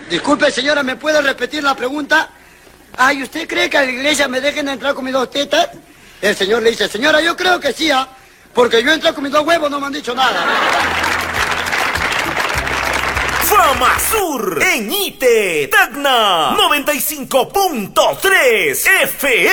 Disculpe, señora, ¿me puede repetir la pregunta? Ay, ¿usted cree que a la iglesia me dejen entrar con mis 2 tetas? El señor le dice, señora, yo creo que sí, porque yo entré con mis 2 huevos, no me han dicho nada. Fama Sur en ITE, Tacna 95.3 FM.